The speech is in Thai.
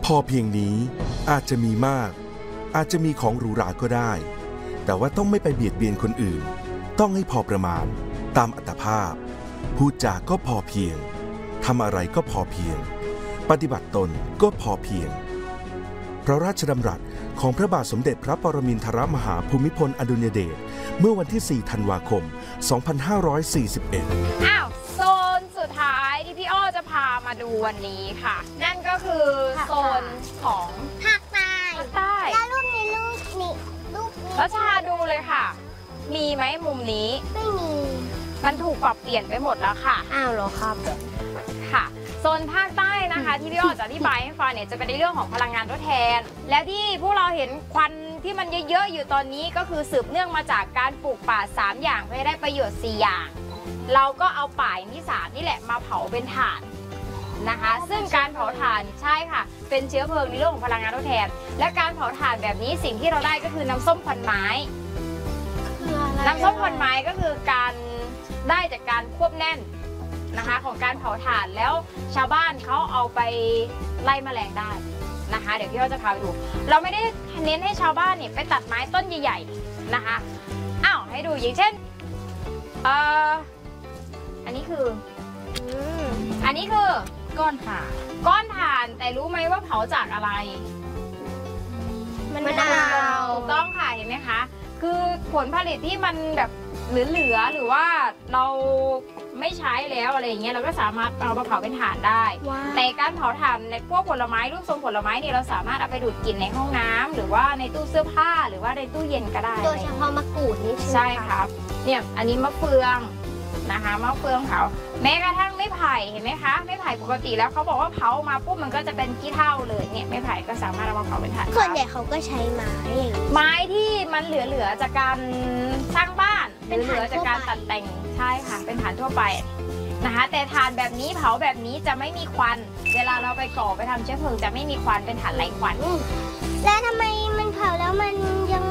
พอเพียงนี้อาจจะมีมากอาจจะมีของหรูหราก็ได้แต่ว่าต้องไม่ไปเบียดเบียนคนอื่นต้องให้พอประมาณตามอัตภาพพูดจาก็พอเพียงทำอะไรก็พอเพียงปฏิบัติตนก็พอเพียงพระราชดำรัสของพระบาทสมเด็จพระปรมินทรมหาภูมิพลอดุลยเดชเมื่อวันที่ 4 ธันวาคม 2541 โซนสุดท้ายที่พี่อ้อจะพามาดูวันนี้ค่ะนั่นก็คือโซนของภาคใต้ใต้แล้วรูปนี้แล้วชาดูเลยค่ะมีไหมมุมนี้ไม่มีมันถูกปรับเปลี่ยนไปหมดแล้วค่ะอ้าวเหรอครับค่ะโซนภาคใต้นะคะที่พี่อ้อจะอธิบายให้ฟังเนี่ยจะเป็นในเรื่องของพลังงานทดแทนและที่พวกเราเห็นควันที่มันเยอะๆอยู่ตอนนี้ก็คือสืบเนื่องมาจากการปลูกป่า3อย่างเพื่อให้ได้ประโยชน์4อย่างเราก็เอาป่าที่3นี่แหละมาเผาเป็นถ่านนะคะซึ่งการเผาถ่านใช่ค่ะเป็นเชื้อเพลิงในเรื่องของพลังงานทดแทนและการเผาถ่านแบบนี้สิ่งที่เราได้ก็คือน้ำส้มควันไม้น้ำส้มควันไม้ก็คือการได้จากการควบแน่นนะคะของการเผาถ่านแล้วชาวบ้านเขาเอาไปไล่แมลงได้นะคะเดี๋ยวพี่อ้อจะพาไปดูเราไม่ได้เน้นให้ชาวบ้านเนี่ยไปตัดไม้ต้นใหญ่ๆนะคะให้ดูอย่างเช่นอันนี้คือก้อนถ่านแต่รู้ไหมว่าเผาจากอะไรมะนาวถูกต้องค่ะเห็นไหมคะคือผลผลิตที่มันแบบเหลือหรือว่าเราไม่ใช้แล้วอะไรอย่างเงี้ยเราก็สามารถเอามาเผาเป็นถ่านได้แต่การเผาถ่านในพวกผลไม้รูปทรงผลไม้เนี่ยเราสามารถเอาไปดูดกินในห้องน้ำหรือว่าในตู้เสื้อผ้าหรือว่าในตู้เย็นก็ได้โดยเฉพาะมะกรูดนี่ใช่ครับเนี่ยอันนี้มะเฟืองนะคะมะเฟืองเผาแม้กระทั่งไม้ไผ่เห็นไหมคะไม้ไผ่ปกติแล้วเขาบอกว่าเผามาปุ๊บมันก็จะเป็นขี้เถ้าเลยเนี่ยไม้ไผ่ก็สามารถเอามาเผาเป็นถ่านส่วนใหญ่เขาก็ใช้ไม้ที่มันเหลือจากการสร้างบ้านหรือเหลือจากการตัดแต่งใช่ค่ะเป็นถ่านทั่วไปนะคะแต่ถ่านแบบนี้เผาแบบนี้จะไม่มีควันเวลาเราไปก่อไปทำเชื้อเพลิงจะไม่มีควันเป็นถ่านไร้ควันแล้วทำไมมันเผาแล้วมันยัง